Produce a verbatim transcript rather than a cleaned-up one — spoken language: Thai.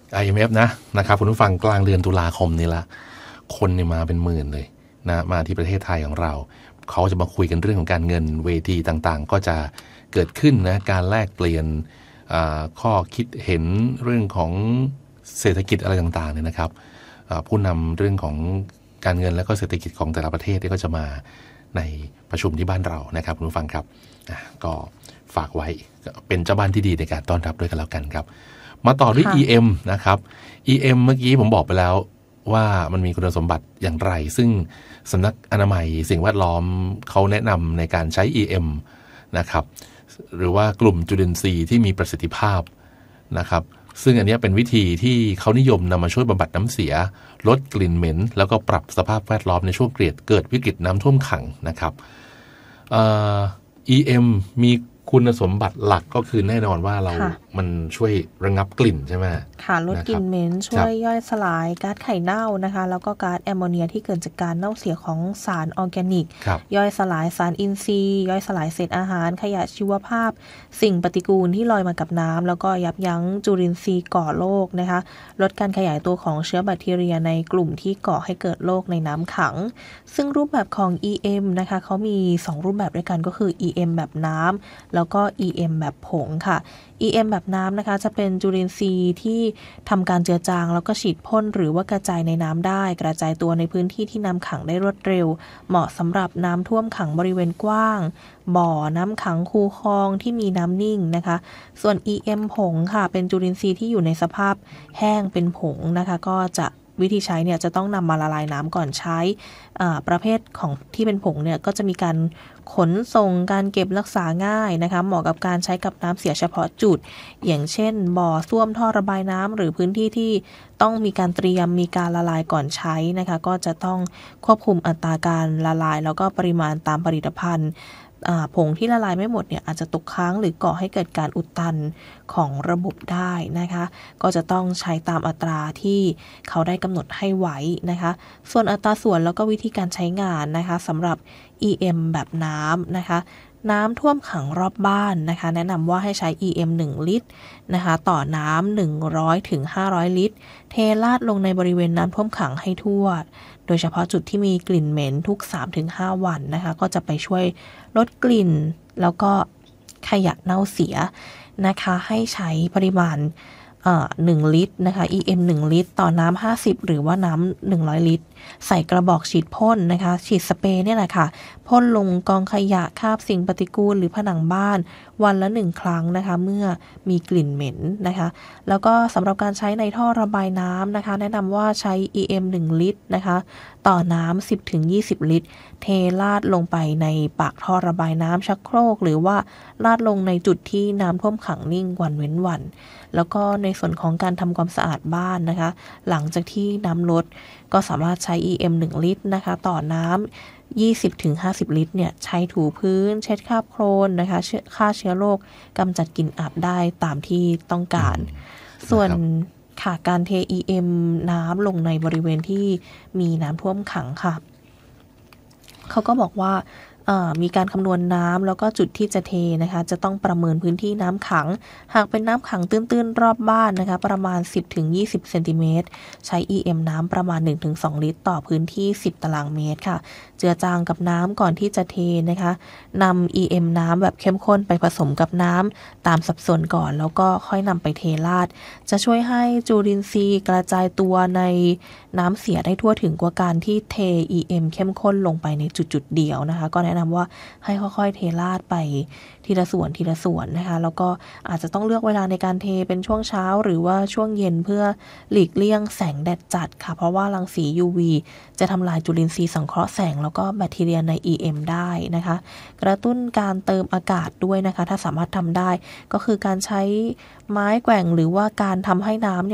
ไอ เอ็ม เอฟ นะนะครับคุณผู้ฟังกลางเดือนตุลาคมนี้ละคนเนี่ยมาเป็นหมื่นเลยนะมาที่ประเทศไทยของเราเขาจะมาคุยกันเรื่องของการเงินเวทีต่างๆก็จะเกิดขึ้นนะการแลกเปลี่ยนข้อคิดเห็นเรื่องของเศรษฐกิจอะไรต่างๆเนี่ยนะครับผู้นำเรื่องของการเงินและก็เศรษฐกิจของแต่ละประเทศก็จะมาในประชุมที่บ้านเรานะครับคุณผู้ฟังครับก็ฝากไว้เป็นเจ้าบ้านที่ดีในการต้อนรับด้วยกันแล้วกันครับมาต่อด้วย อี เอ็ม นะครับ อี เอ็ม เมื่อกี้ผมบอกไปแล้วว่ามันมีคุณสมบัติอย่างไรซึ่งสำนักอนามัยสิ่งแวดล้อมเขาแนะนำในการใช้ อี เอ็ม นะครับหรือว่ากลุ่มจุลินทรีย์ที่มีประสิทธิภาพนะครับซึ่งอันนี้เป็นวิธีที่เขานิยมนำมาช่วยบำบัดน้ำเสียลดกลิ่นเหม็นแล้วก็ปรับสภาพแวดล้อมในช่วงเกิดเกิดวิกฤตน้ำท่วมขังนะครับเอ่อ อี เอ็ม มีคุณสมบัติหลักก็คือแน่นอนว่าเรามันช่วยระงับกลิ่นใช่ไหมค่ะลดกลิ่นเหม็นช่วยย่อยสลายก๊าซไข่เน่านะคะแล้วก็ก๊าซแอมโมเนียที่เกิดจากการเน่าเสียของสารออร์แกนิกย่อยสลายสารอินทรีย์ย่อยสลายเศษอาหารขยะชีวภาพสิ่งปฏิกูลที่ลอยมากับน้ำแล้วก็ยับยั้งจุลินทรีย์ก่อโรคนะคะลดการขยายตัวของเชื้อแบคทีเรียในกลุ่มที่ก่อให้เกิดโรคในน้ำขังซึ่งรูปแบบของ อี เอ็ม นะคะเขามีสองรูปแบบด้วยกันก็คือ อี เอ็ม แบบน้ำแล้วก็ อี เอ็ม แบบผงค่ะ อี เอ็ม แบบน้ำนะคะจะเป็นจุลินทรีย์ที่ทำการเจือจางแล้วก็ฉีดพ่นหรือว่ากระจายในน้ำได้กระจายตัวในพื้นที่ที่น้ำขังได้รวดเร็วเหมาะสำหรับน้ำท่วมขังบริเวณกว้างบ่อน้ำขังคูคลองที่มีน้ำนิ่งนะคะส่วน อี เอ็ม ผงค่ะเป็นจุลินทรีย์ที่อยู่ในสภาพแห้งเป็นผงนะคะก็จะวิธีใช้เนี่ยจะต้องนำมาละลายน้ำก่อนใช้ประเภทของที่เป็นผงเนี่ยก็จะมีการขนส่งการเก็บรักษาง่ายนะคะเหมาะกับการใช้กับน้ำเสียเฉพาะจุดอย่างเช่นบ่อส้วมท่อระบายน้ำหรือพื้นที่ที่ต้องมีการเตรียมมีการละลายก่อนใช้นะคะก็จะต้องควบคุมอัตราการละลายแล้วก็ปริมาณตามผลิตภัณฑ์ผงที่ละลายไม่หมดเนี่ยอาจจะตกค้างหรือก่อให้เกิดการอุดตันของระบบได้นะคะก็จะต้องใช้ตามอัตราที่เขาได้กำหนดให้ไว้นะคะส่วนอัตราส่วนแล้วก็วิธีการใช้งานนะคะสำหรับ อี เอ็ม แบบน้ำนะคะน้ำท่วมขังรอบบ้านนะคะแนะนำว่าให้ใช้ อี เอ็ม หนึ่ง ลิตรนะคะต่อน้ำหนึ่งร้อยถึงห้าร้อยลิตรเทราดลงในบริเวณน้ำท่วมขังให้ทั่วโดยเฉพาะจุดที่มีกลิ่นเหม็นทุก สามถึงห้า วันนะคะก็จะไปช่วยลดกลิ่นแล้วก็ขยะเน่าเสียนะคะให้ใช้ปริมาณหนึ่งลิตรนะคะ อี เอ็ม หนึ่ง ลิตรต่อน้ำห้าสิบหรือว่าน้ำหนึ่งร้อยลิตรใส่กระบอกฉีดพ่นนะคะฉีดสเปรย์เนี่ยแหละค่ะพ่นลงกองขยะคราบสิ่งปฏิกูลหรือผนังบ้านวันละหนึ่งครั้งนะคะเมื่อมีกลิ่นเหม็นนะคะแล้วก็สำหรับการใช้ในท่อระบายน้ำนะคะแนะนำว่าใช้ อี เอ็ม หนึ่ง ลิตรนะคะต่อน้ำ สิบถึงยี่สิบ ลิตรเทราดลงไปในปากท่อระบายน้ำชักโครกหรือว่าราดลงในจุดที่น้ำท่วมขังนิ่งวันเว้นวันแล้วก็ในส่วนของการทำความสะอาดบ้านนะคะหลังจากที่น้ำลดก็สามารถใช้ อี เอ็ม หนึ่ง ลิตรนะคะต่อน้ำ ยี่สิบถึงห้าสิบ ลิตรเนี่ยใช้ถูพื้นเช็ดคราบโคลนนะคะฆ่าเชื้อโรคกำจัดกลิ่นอับได้ตามที่ต้องการส่วนค่ะการเท อี เอ็ม น้ำลงในบริเวณที่มีน้ำท่วมขังค่ะเขาก็บอกว่ามีการคำนวณน้ำแล้วก็จุดที่จะเทนะคะจะต้องประเมินพื้นที่น้ำขังหากเป็นน้ำขังตื้นๆรอบบ้านนะคะประมาณ สิบถึงยี่สิบ เซนติเมตรใช้ อี เอ็ม น้ำประมาณ หนึ่งถึงสอง ลิตรต่อพื้นที่สิบตารางเมตรค่ะเจือจางกับน้ำก่อนที่จะเทนะคะนำ อี เอ็ม น้ำแบบเข้มข้นไปผสมกับน้ำตามสัดส่วนก่อนแล้วก็ค่อยนำไปเทราดจะช่วยให้จุลินทรีย์กระจายตัวในน้ำเสียได้ทั่วถึงกว่าการที่เท อี เอ็ม เข้มข้นลงไปในจุดๆเดียวนะคะก็แนะนำว่าให้ค่อยๆเทราดไปทีละส่วนทีละส่วนนะคะแล้วก็อาจจะต้องเลือกเวลาในการเทเป็นช่วงเช้าหรือว่าช่วงเย็นเพื่อหลีกเลี่ยงแสงแดดจัดค่ะเพราะว่ารังสี ยู วี จะทำลายจุลินทรีย์สังเคราะห์แสงแล้วก็แบคทีเรียใน อี เอ็ม ได้นะคะกระตุ้นการเติมอากาศด้วยนะคะถ้าสามารถทำได้ก็คือการใช้ไม้แกว่งหรือว่าการทำให้น้ำ